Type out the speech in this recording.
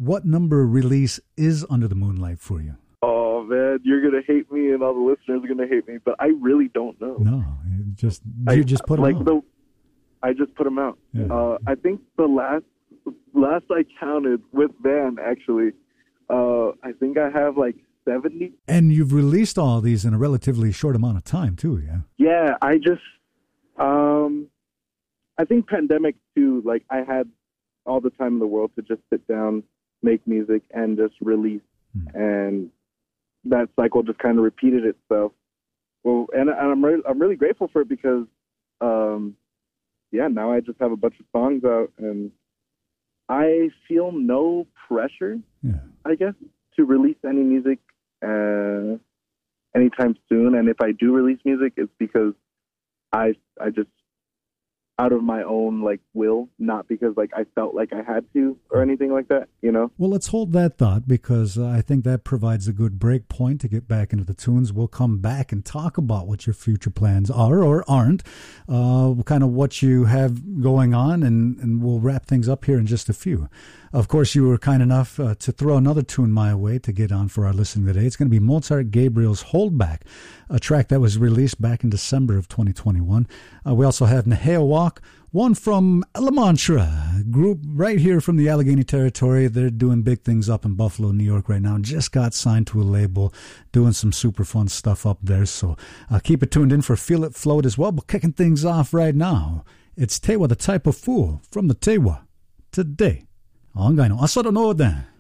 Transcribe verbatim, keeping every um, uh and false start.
what number release is Under the Moonlight for you? Oh, man, you're going to hate me and all the listeners are going to hate me, but I really don't know. No, you just you I, just put them like out. The, I just put them out. Yeah. Uh, I think the last last I counted with Van, actually, uh, I think I have like seventy. And you've released all these in a relatively short amount of time, too, yeah? Yeah, I just, um, I think pandemic, too, like I had all the time in the world to just sit down, make music, and just release. Hmm. And that cycle just kind of repeated itself. Well, and, and I'm, re- I'm really grateful for it because, um, yeah, now I just have a bunch of songs out, and I feel no pressure, yeah. I guess, to release any music uh, anytime soon. And if I do release music, it's because I I just out of my own like will, not because like I felt like I had to or anything like that, you know? Well, let's hold that thought because uh, I think that provides a good break point to get back into the tunes. We'll come back and talk about what your future plans are or aren't, uh, kind of what you have going on, and, and we'll wrap things up here in just a few. Of course, you were kind enough uh, to throw another tune my way to get on for our listening today. It's going to be Mozart Gabriel's Holdback, a track that was released back in December of twenty twenty-one. Uh, we also have Nehea Walk, one from La Mantra, group right here from the Allegheny Territory. They're doing big things up in Buffalo, New York right now. Just got signed to a label, doing some super fun stuff up there. So uh, keep it tuned in for Feel It Float as well. But kicking things off right now, it's Tewa the Type of Fool from the Tewa today. 案外の朝のノーデン